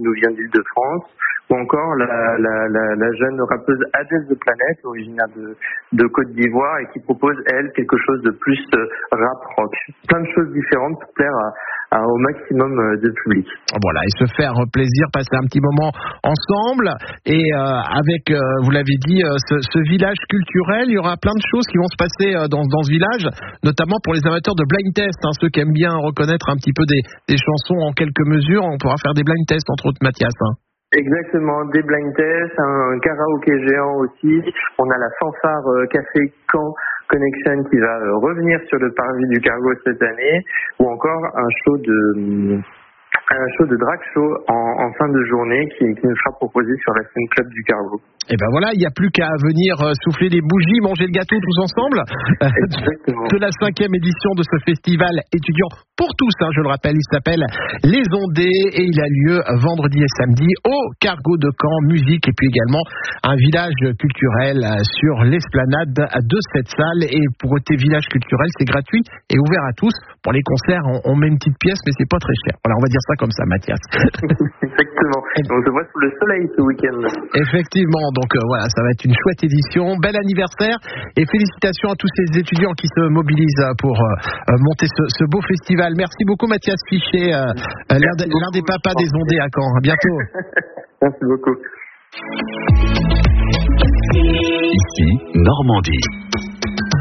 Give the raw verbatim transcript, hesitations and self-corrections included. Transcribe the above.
nous vient d'Île-de-France, ou encore la, la, la, la jeune rappeuse Adès The Planet, originaire de, de Côte d'Ivoire, et qui propose, elle, quelque chose de plus euh, rap rock. Plein de choses différentes pour plaire à, à, au maximum de public. Voilà, et se faire plaisir, passer un petit moment ensemble, et euh, avec, euh, vous l'avez dit, euh, ce, ce village culturel, il y aura plein de choses qui vont se passer euh, dans, dans ce village, notamment pour les amateurs de blind test, hein, ceux qui aiment bien reconnaître un petit peu des, des chansons en quelques mesures, on pourra faire des blind tests, entre autres, Mathias. Hein. Exactement, des blind tests, un karaoké géant aussi. On a la fanfare euh, Café Caen Connection qui va euh, revenir sur le parvis du Cargo cette année, ou encore un show de un show de drag show en, en fin de journée qui, qui nous sera proposé sur la scène club du Cargo. Et ben voilà, il n'y a plus qu'à venir souffler les bougies, manger le gâteau tous ensemble. Exactement. De la cinquième édition de ce festival étudiant pour tous, hein, je le rappelle, il s'appelle Les Ondées et il a lieu vendredi et samedi au Cargo de Caen, musique et puis également un village culturel sur l'esplanade de cette salle. Et pour côté village culturel, c'est gratuit et ouvert à tous. Pour les concerts, on, on met une petite pièce, mais c'est pas très cher. Voilà, on va dire ça comme ça, Mathias. Exactement. On se voit sous le soleil ce week-end. Effectivement. Donc euh, voilà, ça va être une chouette édition. Bel anniversaire et félicitations à tous ces étudiants qui se mobilisent pour euh, monter ce, ce beau festival. Merci beaucoup Mathias Fichet, euh, l'un, de, l'un des papas des Ondées à Caen. À bientôt. Merci beaucoup. Ici, Normandie.